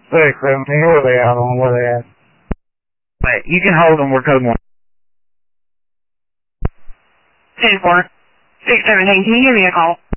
617, where are they out on? Where they at? Wait, you can hold them. We're code 1. 10-4. 617, can you give me a call?